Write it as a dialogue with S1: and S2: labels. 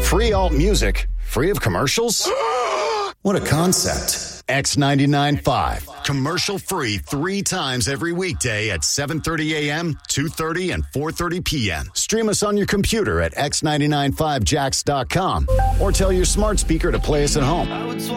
S1: Free alt music, free of commercials? What a concept. X99.5. Commercial free 3 times every weekday at 7:30 a.m., 2:30, and 4:30 p.m. Stream us on your computer at x995jax.com or tell your smart speaker to play us at home.